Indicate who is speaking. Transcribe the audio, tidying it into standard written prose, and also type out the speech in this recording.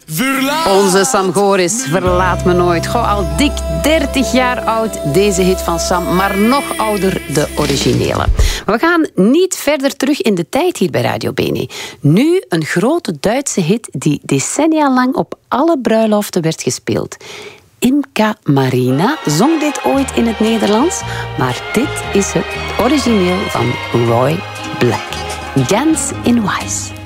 Speaker 1: Onze Sam Goris, Verlaat me nooit. Goh, al dik 30 jaar oud, deze hit van Sam, maar nog ouder de originele. We gaan niet verder terug in de tijd hier bij Radio Bene. Nu een grote Duitse hit die decennia lang op alle bruiloften werd gespeeld. Imka Marina zong dit ooit in het Nederlands, maar dit is het origineel van Roy Black. Ganz in Weiß.